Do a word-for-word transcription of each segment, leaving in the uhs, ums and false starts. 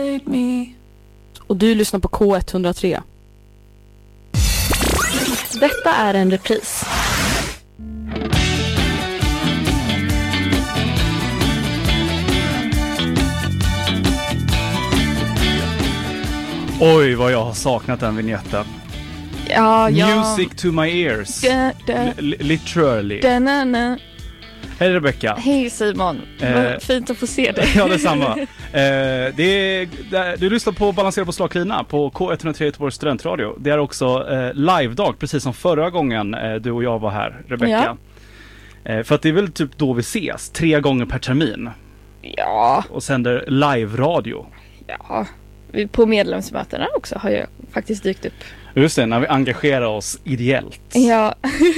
Och du lyssnar på K ett noll tre. Detta är en repris. Oj, vad jag har saknat den vignetten. Ja, ja. Music to my ears. Da, da. L- literally. Da, na, na. Hej Rebecca. Hej Simon. Eh, Vad fint att få se dig. Ja, detsamma. eh, det är, det, du lyssnar på Balansera på slaglina på K ett noll tre Göteborgs studentradio. Det är också eh, live-dag, precis som förra gången eh, du och jag var här, Rebecca. Ja. Eh, för att det är väl typ då vi ses, tre gånger per termin. Ja. Och sänder live-radio. Ja. På medlemsmötena också har jag faktiskt dykt upp. Just det, när vi engagerar oss ideellt. Ja.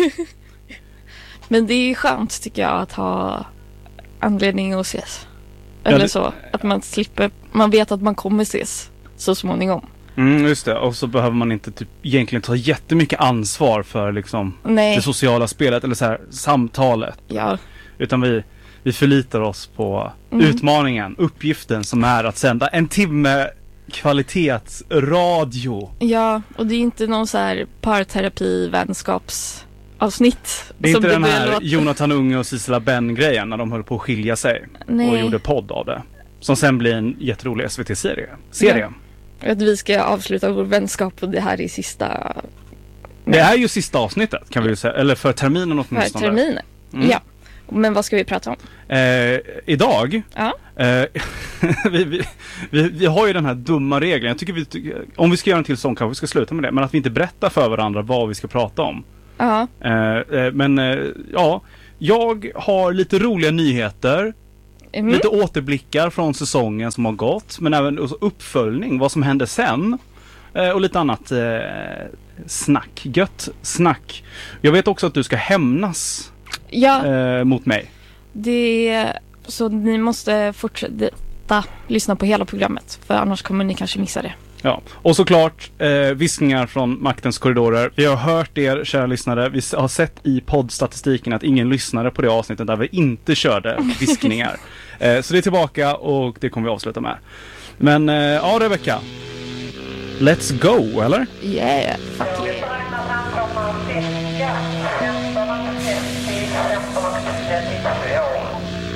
Men det är skönt tycker jag att ha anledning att ses. Eller ja, det... så. Att man slipper, man vet att man kommer ses så småningom. Mm, just det. Och så behöver man inte typ egentligen ta jättemycket ansvar för liksom det sociala spelet eller så här samtalet. Ja. Utan vi, vi förlitar oss på mm. utmaningen, uppgiften som är att sända en timme kvalitetsradio. Ja, och det är inte någon så här parterapi, vänskaps avsnitt. Det är inte den här låta... Jonathan Unge och Sissela Ben-grejen när de höll på att skilja sig. Nej. Och gjorde podd av det. Som sen blir en jätterolig S V T-serie. Serie. Ja. Att vi ska avsluta vår vänskap och det här är sista... Nej. Det är ju sista avsnittet kan vi ju säga. Eller för terminen åtminstone. För terminen, mm. ja. Men vad ska vi prata om? Eh, idag ja. eh, vi, vi, vi, vi har ju den här dumma regeln. Jag tycker vi, om vi ska göra en till sång kanske vi ska sluta med det. Men att vi inte berättar för varandra vad vi ska prata om. Ja. Eh, men eh, ja, jag har lite roliga nyheter, mm. lite återblickar från säsongen som har gått, men även uppföljning, vad som hände sen eh, och lite annat eh, snack, gött snack. Jag vet också att du ska hämnas ja. eh, mot mig. Det så ni måste fortsätta lyssna på hela programmet, för annars kommer ni kanske missa det. Ja, och såklart eh, viskningar från maktens korridorer. Vi har hört er, kära lyssnare. Vi har sett i poddstatistiken att ingen lyssnade på det avsnittet där vi inte körde viskningar. eh, så det är tillbaka och det kommer vi avsluta med. Men eh, ja, Rebecca. Let's go, eller? Yeah, fuck.